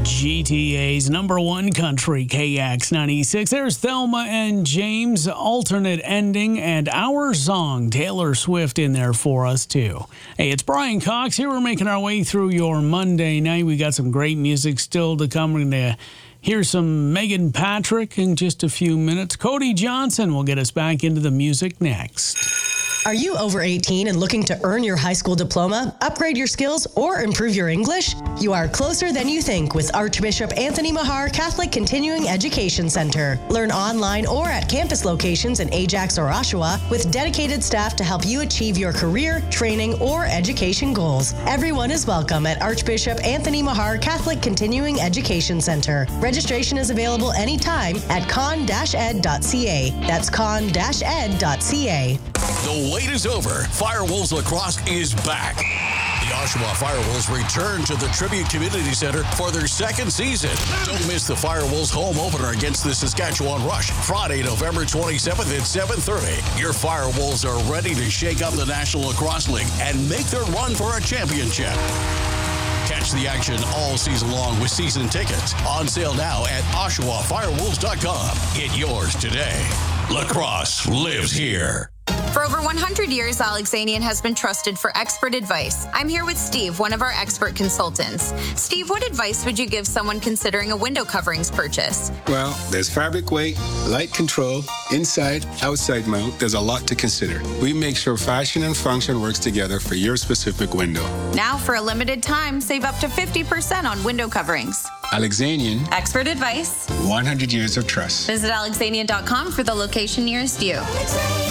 GTA's number one country, KX96. There's Thelma and James, alternate ending, and our song, Taylor Swift, in there for us, too. Hey, it's Brian Cox here. We're making our way through your Monday night. We got some great music still to come. We're going to hear some Megan Patrick in just a few minutes. Cody Johnson will get us back into the music next. Are you over 18 and looking to earn your high school diploma, upgrade your skills, or improve your English? You are closer than you think with Archbishop Anthony Mahar Catholic Continuing Education Center. Learn online or at campus locations in Ajax or Oshawa with dedicated staff to help you achieve your career, training, or education goals. Everyone is welcome at Archbishop Anthony Mahar Catholic Continuing Education Center. Registration is available anytime at con-ed.ca. That's con-ed.ca. The wait is over. Firewolves Lacrosse is back. The Oshawa Firewolves return to the Tribute Community Center for their second season. Don't miss the Firewolves home opener against the Saskatchewan Rush, Friday, November 27th at 7:30. Your Firewolves are ready to shake up the National Lacrosse League and make their run for a championship. Catch the action all season long with season tickets. On sale now at OshawaFirewolves.com. Get yours today. Lacrosse lives here. For over 100 years, Alexanian has been trusted for expert advice. I'm here with Steve, one of our expert consultants. Steve, what advice would you give someone considering a window coverings purchase? Well, there's fabric weight, light control, inside, outside mount. There's a lot to consider. We make sure fashion and function works together for your specific window. Now, for a limited time, save up to 50% on window coverings. Alexanian. Expert advice. 100 years of trust. Visit Alexanian.com for the location nearest you.